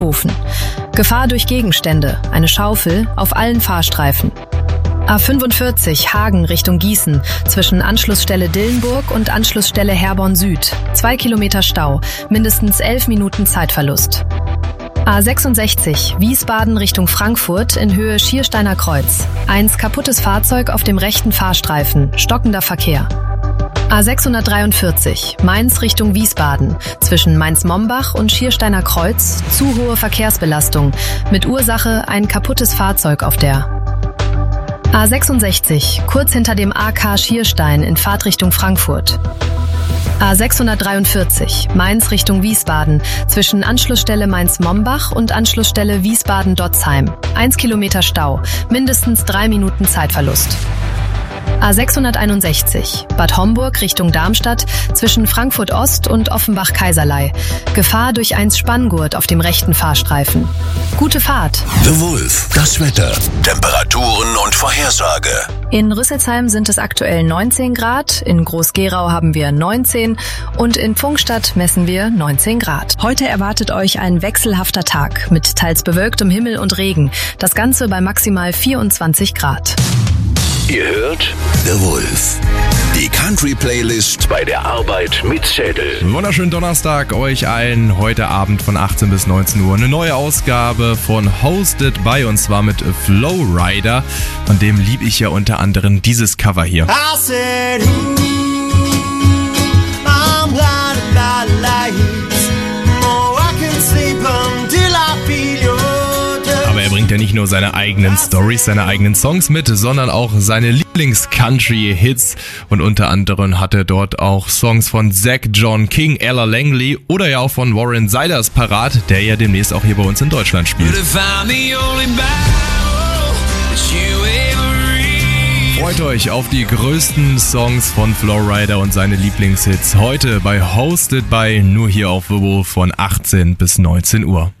Rufen. Gefahr durch Gegenstände, eine Schaufel auf allen Fahrstreifen. A45 Hagen Richtung Gießen zwischen Anschlussstelle Dillenburg und Anschlussstelle Herborn Süd. 2 Kilometer Stau, mindestens 11 Minuten Zeitverlust. A66 Wiesbaden Richtung Frankfurt in Höhe Schiersteiner Kreuz. 1 kaputtes Fahrzeug auf dem rechten Fahrstreifen, stockender Verkehr. A643 Mainz Richtung Wiesbaden zwischen Mainz-Mombach und Schiersteiner Kreuz, zu hohe Verkehrsbelastung, mit Ursache ein kaputtes Fahrzeug auf der A66 kurz hinter dem AK Schierstein in Fahrtrichtung Frankfurt. A643 Mainz Richtung Wiesbaden zwischen Anschlussstelle Mainz-Mombach und Anschlussstelle Wiesbaden-Dotzheim. 1 Kilometer Stau, mindestens 3 Minuten Zeitverlust. A661 Bad Homburg Richtung Darmstadt zwischen Frankfurt Ost und Offenbach-Kaiserlei. Gefahr durch 1 Spanngurt auf dem rechten Fahrstreifen. Gute Fahrt. The Wolf, das Wetter, Temperaturen und Vorhersage. In Rüsselsheim sind es aktuell 19 Grad, in Groß-Gerau haben wir 19 und in Pfungstadt messen wir 19 Grad. Heute erwartet euch ein wechselhafter Tag mit teils bewölktem Himmel und Regen. Das Ganze bei maximal 24 Grad. Ihr hört The Wolf, die Country-Playlist bei der Arbeit mit Schädel. Wunderschönen Donnerstag euch allen. Heute Abend von 18 bis 19 Uhr eine neue Ausgabe von Hosted by, und zwar mit Flowrider. Von dem liebe ich ja unter anderem dieses Cover hier. I said, I'm blinded by the lights. Oh, I can sleep until I feel your touch. Aber er bringt ja nicht nur seine eigenen Storys, seine eigenen Songs mit, sondern auch seine Lieblings-Country-Hits. Und unter anderem hat er dort auch Songs von Zach John King, Ella Langley oder ja auch von Warren Ziders parat, der ja demnächst auch hier bei uns in Deutschland spielt. Freut euch auf die größten Songs von Flowrider und seine Lieblingshits heute bei Hosted by, nur hier auf The Wolf von 18 bis 19 Uhr.